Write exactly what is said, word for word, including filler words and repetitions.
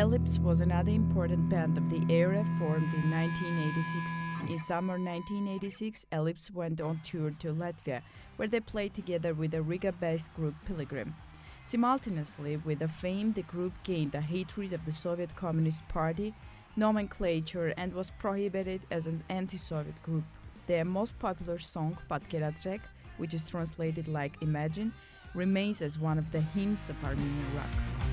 Ellipse was another important band of the era, formed in nineteen eighty-six. In summer nineteen eighty-six, Ellipse went on tour to Latvia, where they played together with the Riga-based group Pilgrim. Simultaneously with the fame, the group gained a hatred of the Soviet Communist Party nomenclature and was prohibited as an anti-Soviet group. Their most popular song, Patkerazrek, which is translated like Imagine, remains as one of the hymns of Armenian rock.